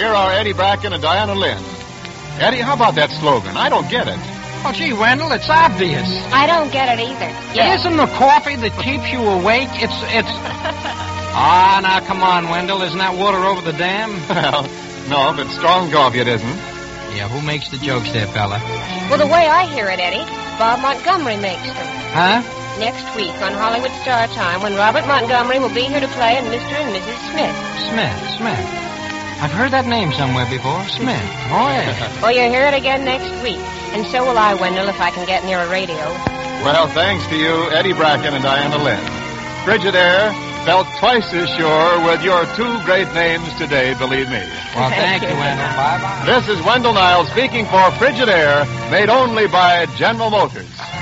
Here are Eddie Bracken and Diana Lynn. Eddie, how about that slogan? I don't get it. Oh, gee, Wendell, it's obvious. I don't get it either. It isn't the coffee that keeps you awake. It's... Ah, now, come on, Wendell. Isn't that water over the dam? Well, no, but strong coffee it isn't. Yeah, who makes the jokes there, fella? Well, the way I hear it, Eddie, Bob Montgomery makes them. Huh? Next week on Hollywood Star Time, when Robert Montgomery will be here to play and Mr. and Mrs. Smith. Smith. I've heard that name somewhere before. Smith. Oh, yeah. Well, you'll hear it again next week. And so will I, Wendell, if I can get near a radio. Well, thanks to you, Eddie Bracken and Diana Lynn. Frigidaire felt twice as sure with your two great names today, believe me. Well, thank you, Wendell. Bye-bye. This is Wendell Niles speaking for Frigidaire, made only by General Motors.